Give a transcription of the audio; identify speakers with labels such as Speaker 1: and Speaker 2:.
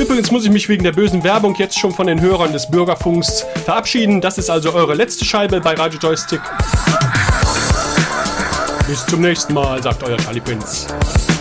Speaker 1: Übrigens muss ich mich wegen der bösen Werbung jetzt schon von den Hörern des Bürgerfunks verabschieden. Das ist also eure letzte Scheibe bei Radio Joystick. Bis zum nächsten Mal, sagt euer Charlie Prinz.